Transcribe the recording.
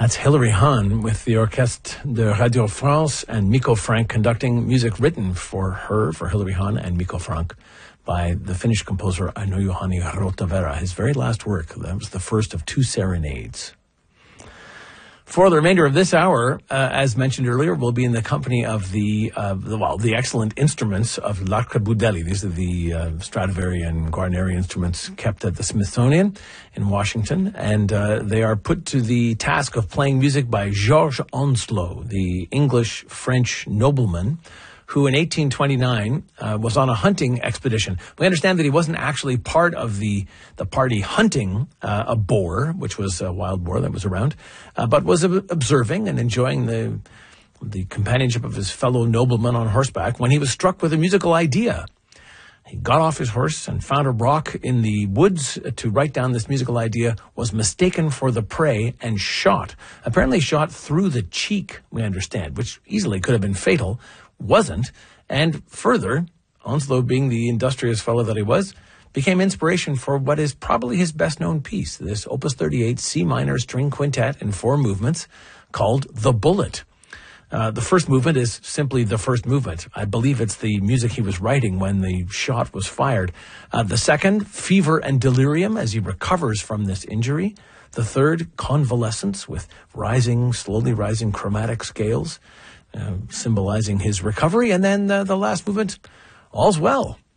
That's Hilary Hahn with the Orchestre de Radio France and Mikko Frank conducting music written for her, for Hilary Hahn and Mikko Frank, by the Finnish composer Aino Juhani Rautavaara. His very last work. That was the first of two serenades. For the remainder of this hour, as mentioned earlier, we'll be in the company of the excellent instruments of l'Arcaboudelli. These are the Stradivari and Guarneri instruments kept at the Smithsonian in Washington, and they are put to the task of playing music by Georges Onslow, the English-French nobleman who in 1829 was on a hunting expedition. We understand that he wasn't actually part of the party hunting a boar, which was a wild boar that was around, but was observing and enjoying the companionship of his fellow noblemen on horseback when he was struck with a musical idea. He got off his horse and found a rock in the woods to write down this musical idea, was mistaken for the prey, and shot. Apparently shot through the cheek, we understand, which easily could have been fatal. Wasn't, and further, Onslow, being the industrious fellow that he was, became inspiration for what is probably his best-known piece, this Opus 38 C minor string quintet in 4 movements called The Bullet. The first movement is simply the first movement. I believe it's the music he was writing when the shot was fired. The second, Fever and Delirium, as he recovers from this injury. The third, Convalescence, with slowly rising chromatic scales, symbolizing his recovery. And then the last movement, All's Well,